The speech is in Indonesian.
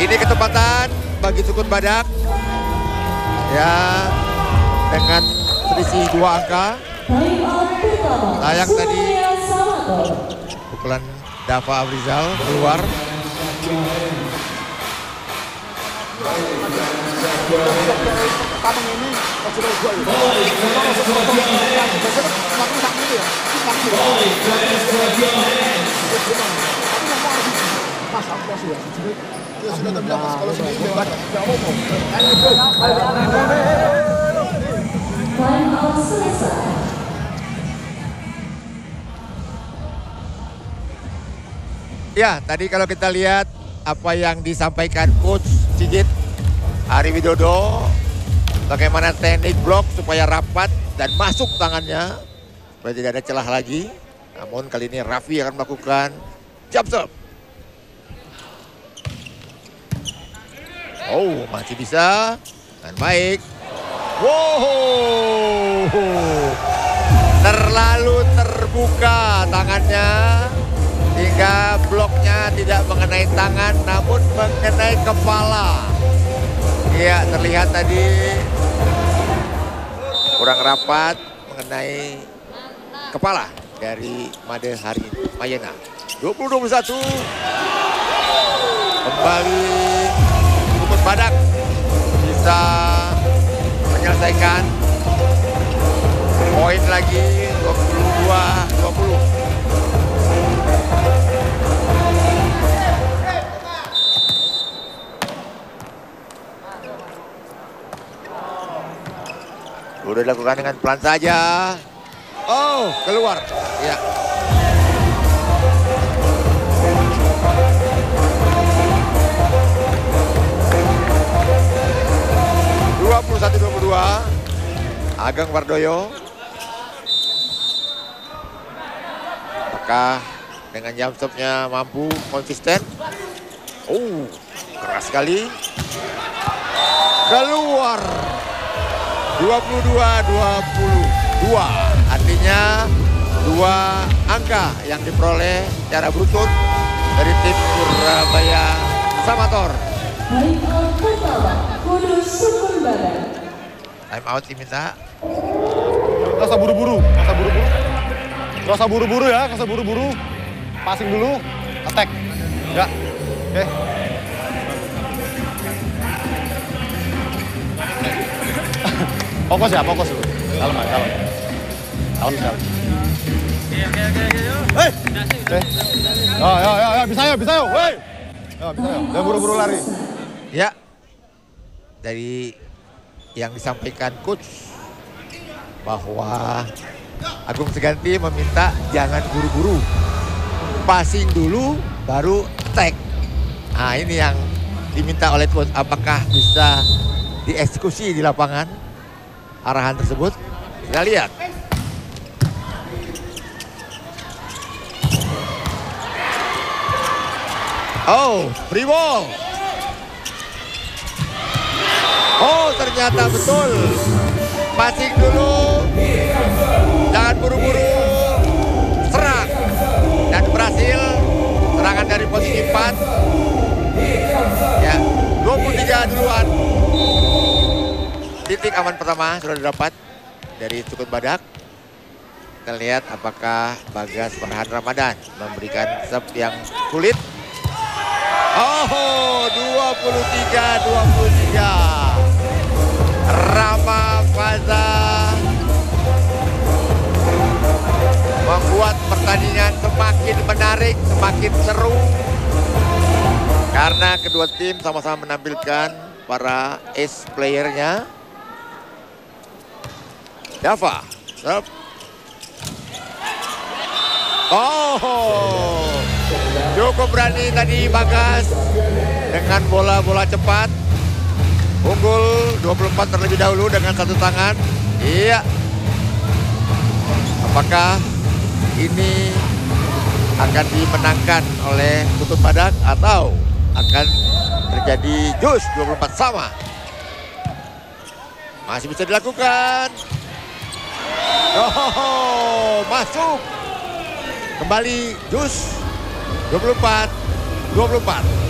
Ini ketepatan bagi Sukun Badak. Ya, dengan selisih 2 angka. Sayang tadi pukulan Dava Afrizal keluar. Ya, tadi kalau kita lihat apa yang disampaikan Coach Sigit Ari Widodo, bagaimana teknik blok supaya rapat dan masuk tangannya, supaya tidak ada celah lagi. Namun kali ini Raffi akan melakukan jump serve. Oh, masih bisa dan baik. Wow, terlalu terbuka tangannya. Hingga bloknya tidak mengenai tangan, namun mengenai kepala. Iya, terlihat tadi kurang rapat mengenai kepala dari Made Hari Mayena. 20-21. Kembali Sukun Badak bisa menyelesaikan poin lagi 22-20. Sudah dilakukan dengan pelan saja. Oh, keluar. Ya. Ageng Wardoyo. Apakah dengan jump stopnya mampu konsisten? Oh, keras sekali. Keluar. 22-22. Artinya 2 angka yang diperoleh secara beruntun dari tim Surabaya Samator. Time out diminta. Gak usah buru-buru, ya, gak usah buru-buru. Passing dulu, attack. Ya, oke. Fokus ya, fokus dulu. Kalem. Oke. Hei! Ya, bisa ya. Hei! Ya, bisa ya. Jangan buru-buru lari. Ya, dari yang disampaikan coach bahwa Agung Seganti meminta jangan buru-buru, passing dulu baru attack. Nah, ini yang diminta oleh coach. Apakah bisa dieksekusi di lapangan arahan tersebut? Kita lihat. Oh, free ball. Oh, ternyata betul. Passing dulu. Jangan buru-buru. Serang. Dan berhasil. Serangan dari posisi 4. Ya, 23 duluan. Titik aman pertama sudah didapat dari Sukun Badak. Kita lihat apakah Bagas Farhan Ramadan memberikan serve yang sulit. Oh, 23-23. Rama Faza membuat pertandingan semakin menarik, semakin seru. Karena kedua tim sama-sama menampilkan para ace playernya. Dava, serve. Oh, cukup berani tadi Bagas dengan bola-bola cepat. Unggul 24 terlebih dahulu dengan satu tangan. Iya. Apakah ini akan dimenangkan oleh Sukun Badak atau akan terjadi jus 24 sama? Masih bisa dilakukan. Oh, masuk. Kembali jus 24-24.